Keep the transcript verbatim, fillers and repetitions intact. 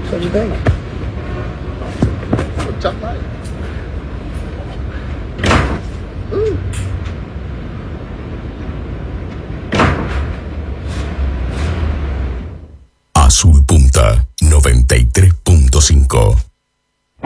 What you think? Chop light. Ooh. Azul Punta noventa y tres punto cinco.